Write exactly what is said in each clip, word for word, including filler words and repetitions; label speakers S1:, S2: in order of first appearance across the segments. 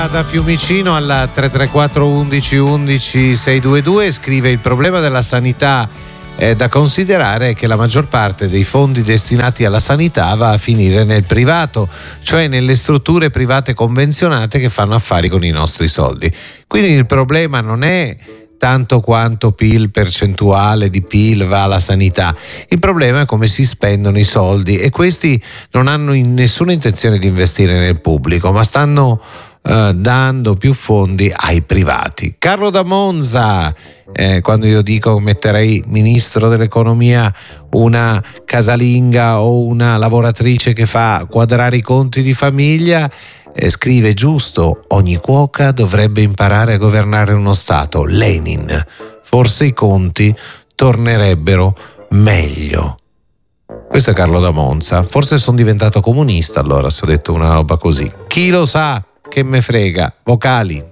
S1: Da Fiumicino alla tre tre quattro undici undici seicentoventidue scrive: il problema della sanità è da considerare che la maggior parte dei fondi destinati alla sanità va a finire nel privato, cioè nelle strutture private convenzionate che fanno affari con i nostri soldi. Quindi il problema non è tanto quanto P I L percentuale di P I L va alla sanità, il problema è come si spendono i soldi, e questi non hanno in nessuna intenzione di investire nel pubblico, ma stanno Uh, dando più fondi ai privati. Carlo da Monza, eh, quando io dico metterei ministro dell'economia una casalinga o una lavoratrice che fa quadrare i conti di famiglia, eh, scrive: giusto, ogni cuoca dovrebbe imparare a governare uno Stato. Lenin, forse i conti tornerebbero meglio. Questo è Carlo da Monza. Forse sono diventato comunista allora se ho detto una roba così, chi lo sa. Che me frega. Vocali.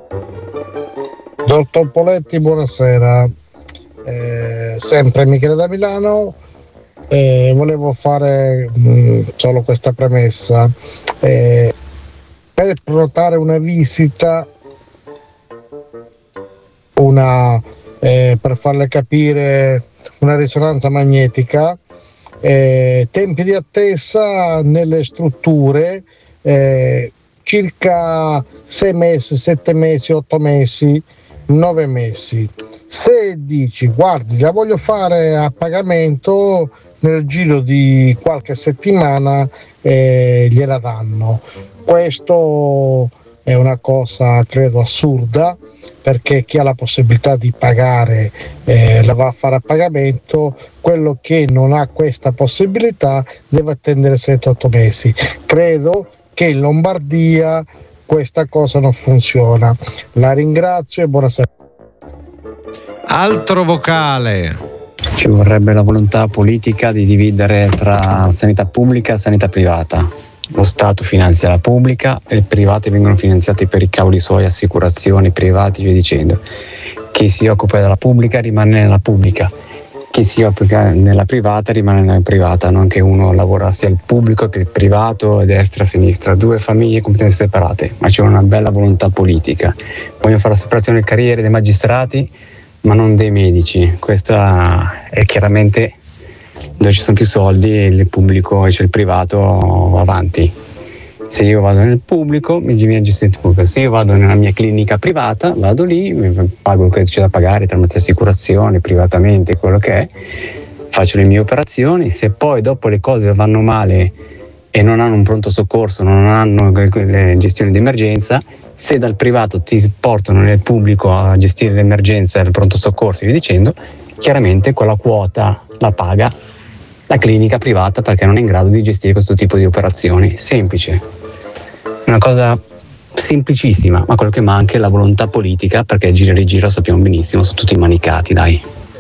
S2: Dottor Poletti, buonasera. Eh, sempre Michele da Milano. Eh, volevo fare mh, solo questa premessa. Eh, per prenotare una visita, una eh, per farle capire una risonanza magnetica, eh, tempi di attesa nelle strutture. Eh, circa sei mesi, sette mesi, otto mesi, nove mesi. Se dici guardi, la voglio fare a pagamento, nel giro di qualche settimana eh, gliela danno. Questo è una cosa credo assurda, perché chi ha la possibilità di pagare eh, la va a fare a pagamento, quello che non ha questa possibilità deve attendere sette otto mesi. Credo che in Lombardia questa cosa non funziona. La ringrazio e buonasera.
S1: Altro vocale.
S3: Ci vorrebbe la volontà politica di dividere tra sanità pubblica e sanità privata. Lo Stato finanzia la pubblica e i privati vengono finanziati per i cavoli suoi, assicurazioni, privati e via dicendo. Chi si occupa della pubblica rimane nella pubblica, chi si occupa nella privata rimane nella privata, non che uno lavora sia il pubblico che il privato, destra, sinistra, due famiglie completamente separate, ma c'è una bella volontà politica. Vogliono fare la separazione delle carriere dei magistrati, ma non dei medici. Questa è chiaramente dove ci sono più soldi, il pubblico e c'è il privato va avanti. Se io vado nel pubblico, mi viene gestito il pubblico. Se io vado nella mia clinica privata, vado lì, mi pago quello che c'è da pagare tramite assicurazione, privatamente, quello che è, faccio le mie operazioni. Se poi dopo le cose vanno male e non hanno un pronto soccorso, non hanno le gestioni di emergenza, se dal privato ti portano nel pubblico a gestire l'emergenza e il pronto soccorso e via dicendo, chiaramente quella quota la paga la clinica privata perché non è in grado di gestire questo tipo di operazioni. Semplice, una cosa semplicissima, ma quello che manca è la volontà politica, perché gira e rigira sappiamo benissimo, sono tutti manicati, dai.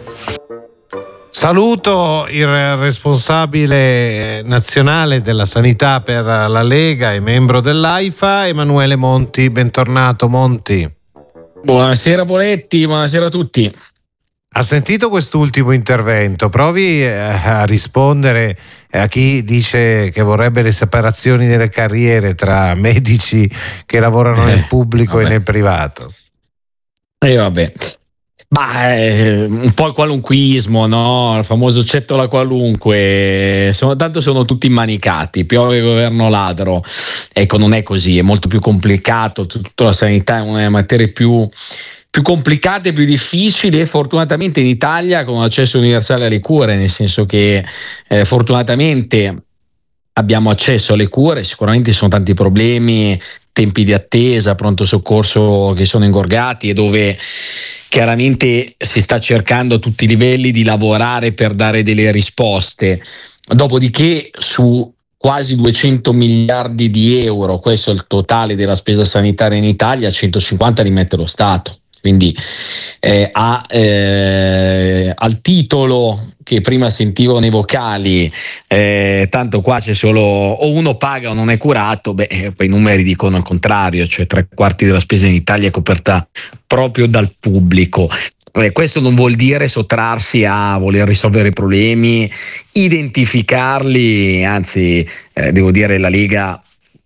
S1: Saluto il responsabile nazionale della sanità per la Lega e membro dell'AIFA, Emanuele Monti. Bentornato Monti.
S4: Buonasera Poletti, buonasera a tutti.
S1: Ha sentito quest'ultimo intervento? Provi a rispondere a chi dice che vorrebbe le separazioni delle carriere tra medici che lavorano eh, nel pubblico vabbè. e nel privato.
S4: E eh, vabbè. Ma eh, un po' il qualunquismo, no? Il famoso accetto la qualunque, sono, tanto sono tutti immanicati, piove governo ladro. Ecco, non è così, è molto più complicato, tutta la sanità è una delle materie più più complicate, più difficili, e fortunatamente in Italia con accesso universale alle cure, nel senso che eh, fortunatamente abbiamo accesso alle cure. Sicuramente ci sono tanti problemi, tempi di attesa, pronto soccorso che sono ingorgati, e dove chiaramente si sta cercando a tutti i livelli di lavorare per dare delle risposte. Dopodiché su quasi duecento miliardi di euro, questo è il totale della spesa sanitaria in Italia, centocinquanta li mette lo Stato. Quindi eh, a, eh, al titolo che prima sentivo nei vocali, eh, tanto qua c'è solo o uno paga o non è curato, beh, poi i numeri dicono il contrario, cioè tre quarti della spesa in Italia è coperta proprio dal pubblico. Eh, questo non vuol dire sottrarsi a voler risolvere i problemi, identificarli, anzi eh, devo dire la Lega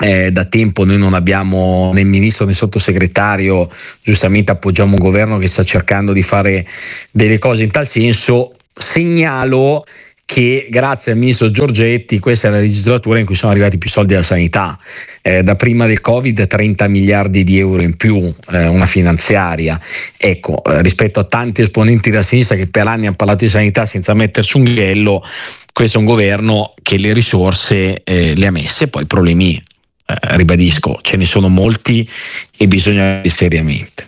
S4: Eh, da tempo noi non abbiamo né il ministro né il sottosegretario, giustamente appoggiamo un governo che sta cercando di fare delle cose in tal senso. Segnalo che grazie al ministro Giorgetti questa è la legislatura in cui sono arrivati più soldi alla sanità, eh, da prima del Covid trenta miliardi di euro in più, eh, una finanziaria. Ecco, eh, rispetto a tanti esponenti della sinistra che per anni hanno parlato di sanità senza mettersi un ghello, questo è un governo che le risorse eh, le ha messe. Poi i problemi, eh, ribadisco, ce ne sono molti e bisogna vedere seriamente.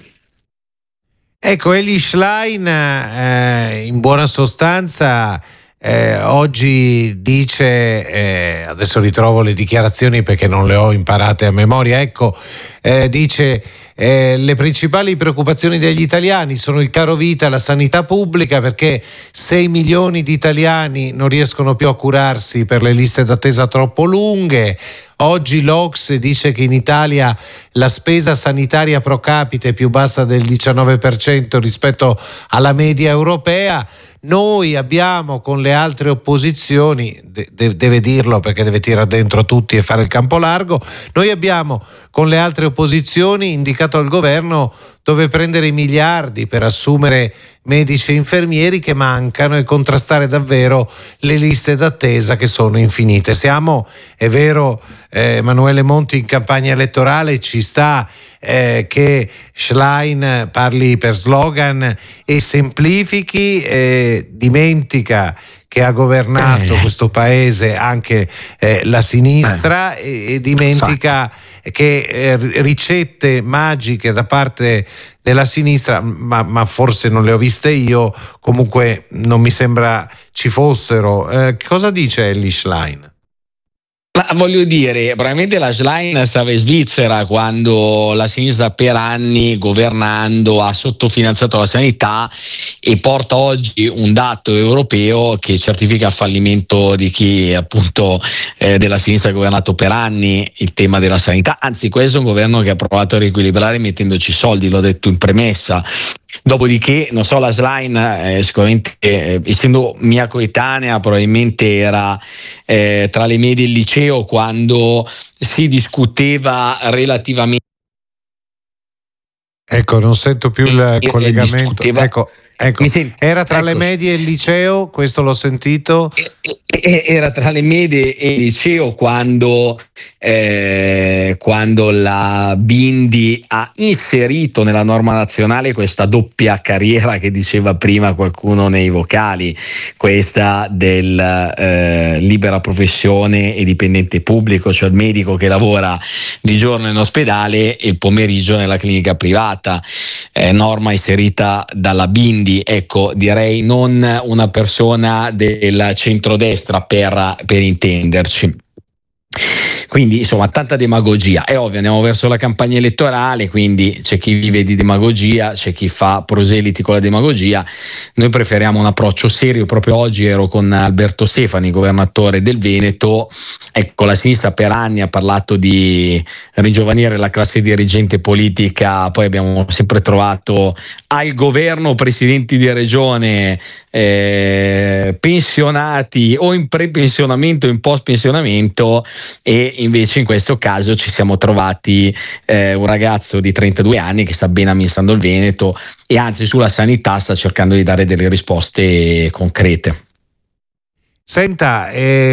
S1: Ecco, Eli Schlein eh, in buona sostanza eh, oggi dice, eh, adesso ritrovo le dichiarazioni perché non le ho imparate a memoria, ecco, eh, dice eh, le principali preoccupazioni degli italiani sono il caro vita e la sanità pubblica, perché sei milioni di italiani non riescono più a curarsi per le liste d'attesa troppo lunghe. Oggi l'O C S E dice che in Italia la spesa sanitaria pro capite è più bassa del diciannove per cento rispetto alla media europea. Noi abbiamo con le altre opposizioni, de- deve dirlo perché deve tirare dentro tutti e fare il campo largo, noi abbiamo con le altre opposizioni indicato al governo dove prendere i miliardi per assumere medici e infermieri che mancano e contrastare davvero le liste d'attesa che sono infinite. Siamo, è vero, eh, Emanuele Monti in campagna elettorale, ci sta eh, che Schlein parli per slogan e semplifichi, eh, dimentica che ha governato eh. questo paese anche eh, la sinistra eh. e, e dimentica Infatti. che eh, ricette magiche da parte della sinistra, ma, ma forse non le ho viste io, comunque non mi sembra ci fossero. Eh, cosa dice Eli Schlein?
S4: Ma voglio dire, probabilmente la Schlein stava in Svizzera quando la sinistra per anni governando ha sottofinanziato la sanità e porta oggi un dato europeo che certifica il fallimento di chi appunto eh, della sinistra ha governato per anni il tema della sanità. Anzi, questo è un governo che ha provato a riequilibrare mettendoci soldi, l'ho detto in premessa. Dopodiché, non so, la Schlein eh, sicuramente, eh, essendo mia coetanea, probabilmente era eh, tra le medie e il liceo quando si discuteva relativamente.
S1: Ecco, non sento più il e, collegamento. Discuteva... Ecco, ecco. Era tra ecco. le medie e il liceo, questo l'ho sentito.
S4: Era tra le medie e il liceo quando, eh, quando la Bindi ha inserito nella norma nazionale questa doppia carriera che diceva prima qualcuno nei vocali, questa del eh, libera professione e dipendente pubblico, cioè il medico che lavora di giorno in ospedale e il pomeriggio nella clinica privata, eh, norma inserita dalla Bindi. Ecco, direi non una persona del centrodestra per, per intenderci. Quindi insomma tanta demagogia, è ovvio, andiamo verso la campagna elettorale, quindi c'è chi vive di demagogia, c'è chi fa proseliti con la demagogia. Noi preferiamo un approccio serio. Proprio oggi ero con Alberto Stefani, governatore del Veneto. Ecco, la sinistra per anni ha parlato di ringiovanire la classe dirigente politica, poi abbiamo sempre trovato al governo presidenti di regione eh, pensionati o in prepensionamento o in post pensionamento, e invece in questo caso ci siamo trovati eh, un ragazzo di trentadue anni che sta ben amministrando il Veneto e anzi sulla sanità sta cercando di dare delle risposte concrete.
S1: Senta,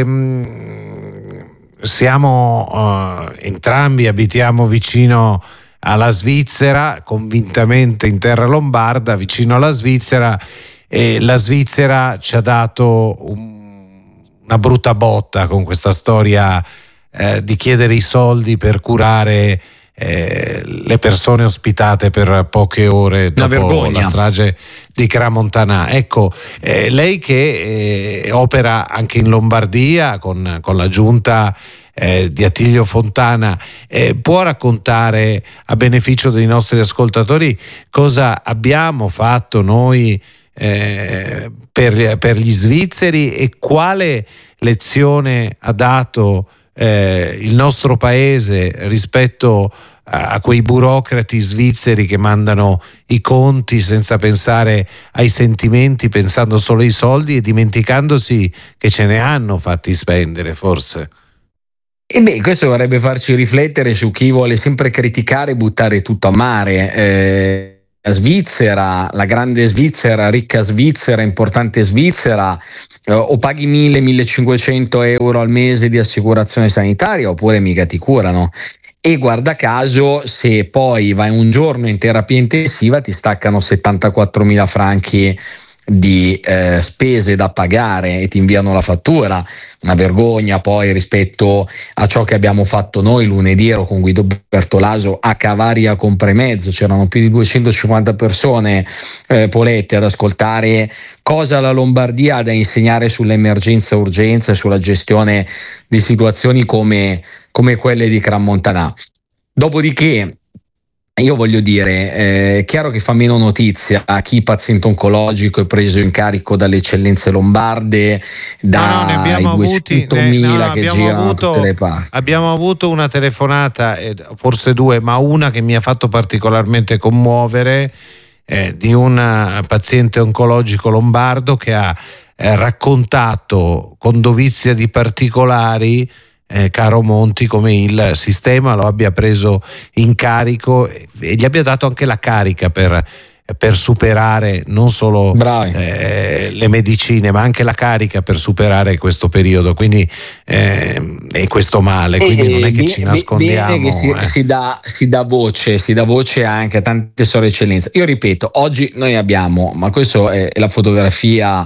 S1: ehm, siamo uh, entrambi abitiamo vicino alla Svizzera, convintamente in terra lombarda, vicino alla Svizzera, e la Svizzera ci ha dato un, una brutta botta con questa storia eh, di chiedere i soldi per curare eh, le persone ospitate per poche ore dopo la strage di Crans-Montana. Ecco, eh, lei che eh, opera anche in Lombardia con, con la giunta Eh, di Attilio Fontana, eh, può raccontare a beneficio dei nostri ascoltatori cosa abbiamo fatto noi eh, per, per gli svizzeri e quale lezione ha dato eh, il nostro paese rispetto a, a quei burocrati svizzeri che mandano i conti senza pensare ai sentimenti, pensando solo ai soldi e dimenticandosi che ce ne hanno fatti spendere, forse.
S4: E beh, questo dovrebbe farci riflettere su chi vuole sempre criticare e buttare tutto a mare. Eh, la Svizzera, la grande Svizzera, ricca Svizzera, importante Svizzera, eh, o paghi mille millecinquecento euro al mese di assicurazione sanitaria oppure mica ti curano. E guarda caso, se poi vai un giorno in terapia intensiva ti staccano settantaquattromila franchi di eh, spese da pagare e ti inviano la fattura. Una vergogna poi rispetto a ciò che abbiamo fatto noi lunedì. Ero con Guido Bertolaso a Cavaria Compremezzo, c'erano più di duecentocinquanta persone, eh, Poletti, ad ascoltare cosa la Lombardia ha da insegnare sull'emergenza urgenza e sulla gestione di situazioni come, come quelle di Crans-Montana. Dopodiché io voglio dire, è eh, chiaro che fa meno notizia a chi paziente oncologico è preso in carico dalle eccellenze lombarde, dai duecentomila che girano
S1: avuto,
S4: da tutte le parti.
S1: Abbiamo avuto una telefonata, eh, forse due, ma una che mi ha fatto particolarmente commuovere, eh, di un paziente oncologico lombardo che ha eh, raccontato con dovizia di particolari, Eh, caro Monti, come il sistema lo abbia preso in carico e, e gli abbia dato anche la carica per, per superare non solo eh, le medicine, ma anche la carica per superare questo periodo, quindi eh, e questo male, quindi
S4: e,
S1: non è che
S4: bene,
S1: ci nascondiamo.
S4: Bene che si,
S1: eh.
S4: si, dà, si dà voce, si dà voce anche a tante storie eccellenze. Io ripeto, oggi noi abbiamo, ma questo è, è la fotografia,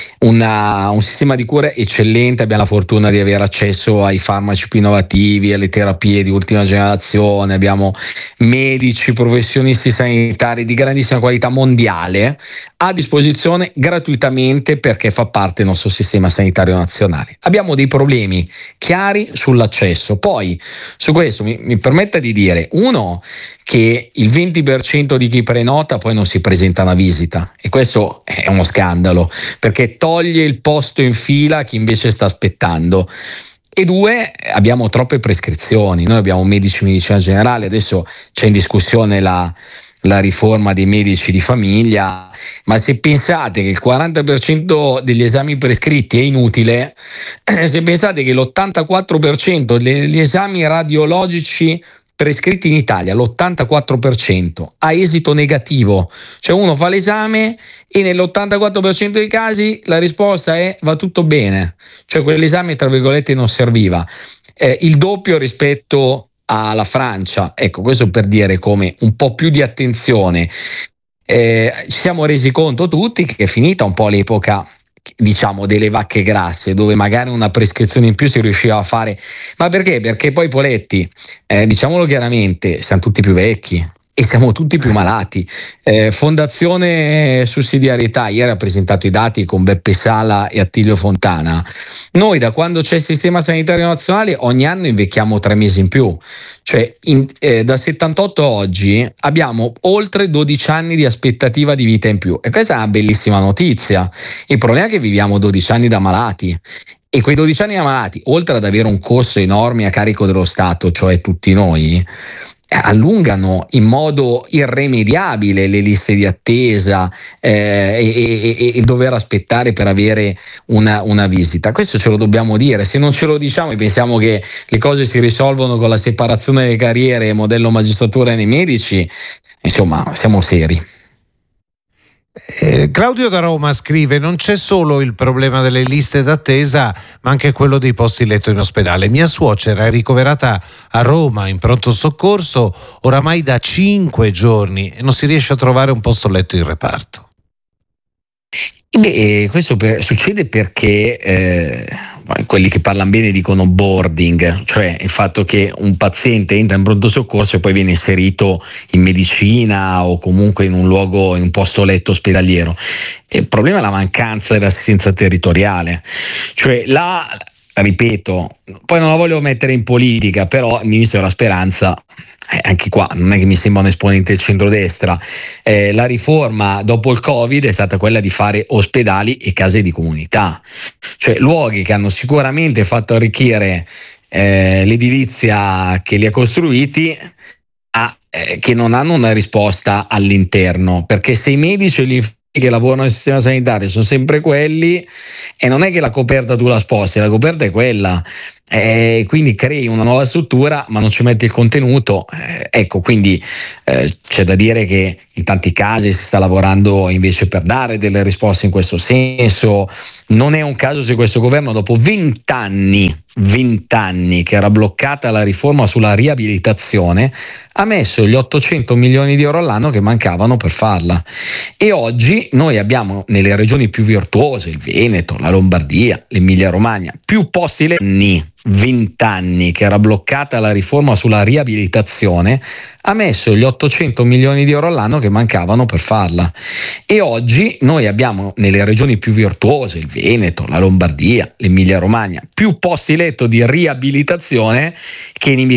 S4: una, un sistema di cura eccellente. Abbiamo la fortuna di avere accesso ai farmaci più innovativi, alle terapie di ultima generazione, abbiamo medici, professionisti sanitari di grandissima qualità mondiale a disposizione gratuitamente, perché fa parte del nostro sistema sanitario nazionale. Abbiamo dei problemi chiari sull'accesso. Poi su questo mi, mi permetta di dire, uno, che il venti per cento di chi prenota poi non si presenta a una visita, e questo è uno scandalo, perché toglie il posto in fila a chi invece sta aspettando. E due, abbiamo troppe prescrizioni. Noi abbiamo medici di medicina generale, adesso c'è in discussione la la riforma dei medici di famiglia, ma se pensate che il quaranta per cento degli esami prescritti è inutile, se pensate che l'ottantaquattro per cento degli esami radiologici prescritti in Italia, l'ottantaquattro per cento ha esito negativo, cioè uno fa l'esame e nell'ottantaquattro per cento dei casi la risposta è va tutto bene, cioè quell'esame tra virgolette non serviva, eh, il doppio rispetto alla Francia. Ecco, questo per dire come un po' più di attenzione. Eh, ci siamo resi conto tutti che è finita un po' l'epoca, diciamo, delle vacche grasse, dove magari una prescrizione in più si riusciva a fare. Ma perché? Perché poi, Poletti, eh, diciamolo chiaramente, siamo tutti più vecchi e siamo tutti più malati. Eh, Fondazione Sussidiarietà ieri ha presentato i dati con Beppe Sala e Attilio Fontana. Noi da quando c'è il sistema sanitario nazionale ogni anno invecchiamo tre mesi in più, cioè in, eh, da settantotto a oggi abbiamo oltre dodici anni di aspettativa di vita in più, e questa è una bellissima notizia. Il problema è che viviamo dodici anni da malati, e quei dodici anni da malati, oltre ad avere un costo enorme a carico dello Stato, cioè tutti noi, allungano in modo irrimediabile le liste di attesa, eh, e, e, e dover aspettare per avere una, una visita. Questo ce lo dobbiamo dire. Se non ce lo diciamo e pensiamo che le cose si risolvono con la separazione delle carriere, modello magistratura nei medici, insomma, siamo seri.
S1: Eh, Claudio da Roma scrive: non c'è solo il problema delle liste d'attesa, ma anche quello dei posti letto in ospedale. Mia suocera è ricoverata a Roma in pronto soccorso oramai da cinque giorni e non si riesce a trovare un posto letto in reparto.
S4: E beh, questo per, succede perché eh, quelli che parlano bene dicono boarding, cioè il fatto che un paziente entra in pronto soccorso e poi viene inserito in medicina o comunque in un luogo, in un posto letto ospedaliero. Il problema è la mancanza dell'assistenza territoriale, cioè la ripeto, poi non la voglio mettere in politica, però il ministro della Speranza, eh, anche qua non è che mi sembra un esponente del centrodestra, eh, la riforma dopo il Covid è stata quella di fare ospedali e case di comunità, cioè luoghi che hanno sicuramente fatto arricchire eh, l'edilizia che li ha costruiti, a, eh, che non hanno una risposta all'interno, perché se i medici e gli che lavorano nel sistema sanitario sono sempre quelli, e non è che la coperta tu la sposti, la coperta è quella, Eh, quindi crei una nuova struttura ma non ci metti il contenuto, eh, ecco, quindi eh, c'è da dire che in tanti casi si sta lavorando invece per dare delle risposte in questo senso. Non è un caso se questo governo, dopo vent'anni vent'anni che era bloccata la riforma sulla riabilitazione, ha messo gli ottocento milioni di euro all'anno che mancavano per farla, e oggi noi abbiamo nelle regioni più virtuose, il Veneto, la Lombardia, l'Emilia Romagna, più posti legali. vent'anni che era bloccata la riforma sulla riabilitazione, ha messo gli ottocento milioni di euro all'anno che mancavano per farla, e oggi noi abbiamo nelle regioni più virtuose, il Veneto, la Lombardia, l'Emilia Romagna, più posti letto di riabilitazione che in